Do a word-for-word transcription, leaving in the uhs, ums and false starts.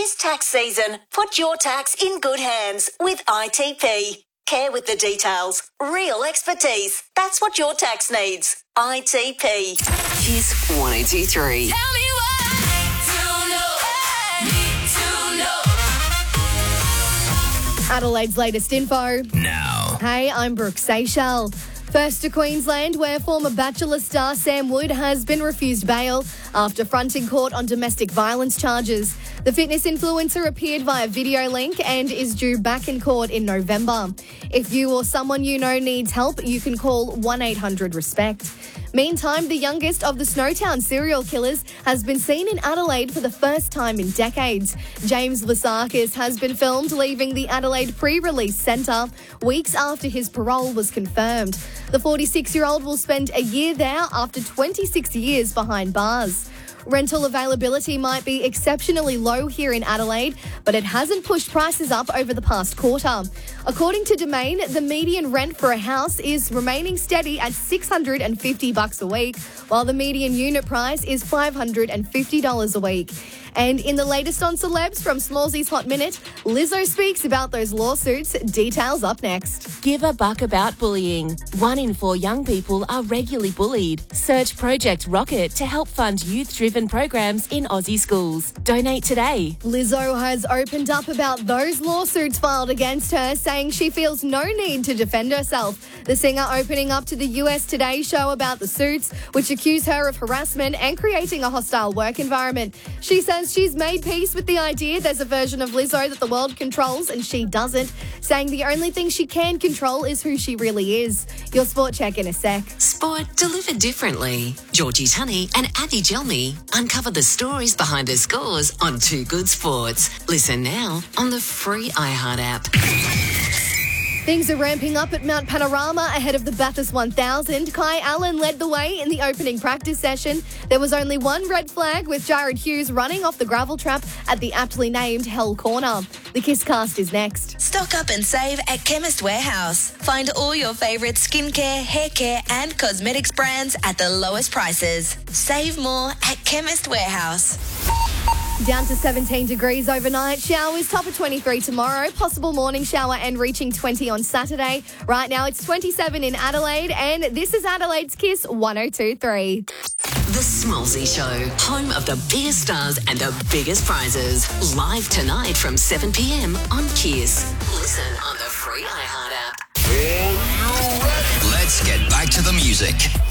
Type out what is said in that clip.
This tax season, put your tax in good hands with I T P. Care with the details. Real expertise. That's what your tax needs. I T P. Kiss one oh two three. Tell me why. To know, need to know. Adelaide's latest info. Now. Hey, I'm Brooke Seychelles. First to Queensland, where former Bachelor star Sam Wood has been refused bail after fronting court on domestic violence charges. The fitness influencer appeared via video link and is due back in court in November. If you or someone you know needs help, you can call one eight hundred RESPECT. Meantime, the youngest of the Snowtown serial killers has been seen in Adelaide for the first time in decades. James Vasakis has been filmed leaving the Adelaide pre-release centre weeks after his parole was confirmed. The forty-six-year-old will spend a year there after twenty-six years behind bars. Rental availability might be exceptionally low here in Adelaide, but it hasn't pushed prices up over the past quarter. According to Domain, the median rent for a house is remaining steady at six hundred fifty bucks a week, while the median unit price is five hundred fifty dollars a week. And in the latest on celebs from Smallsy's Hot Minute, Lizzo speaks about those lawsuits. Details up next. Give a buck about bullying. One in four young people are regularly bullied. Search Project Rocket to help fund youth-driven programs in Aussie schools. Donate today. Lizzo has opened up about those lawsuits filed against her, saying she feels no need to defend herself. The singer opening up to the U S Today show about the suits, which accuse her of harassment and creating a hostile work environment. She says she's made peace with the idea there's a version of Lizzo that the world controls and she doesn't, saying the only thing she can control is who she really is. Your sport check in a sec. Sport delivered differently. Georgie Tunney and Abby Gelmy uncover the stories behind her scores on Two Good Sports. Listen now on the free iHeart app. Things are ramping up at Mount Panorama ahead of the Bathurst one thousand. Kai Allen led the way in the opening practice session. There was only one red flag, with Jared Hughes running off the gravel trap at the aptly named Hell Corner. The Kiss Cast is next. Stock up and save at Chemist Warehouse. Find all your favourite skincare, hair care and cosmetics brands at the lowest prices. Save more at Chemist Warehouse. Down to seventeen degrees overnight. Showers top of twenty-three tomorrow. Possible morning shower and reaching twenty on Saturday. Right now it's twenty-seven in Adelaide, and this is Adelaide's Kiss one oh two three. The Smallsy Show, home of the biggest stars and the biggest prizes. Live tonight from seven p.m. on Kiss. Listen on the free iHeart app. Let's get back to the music.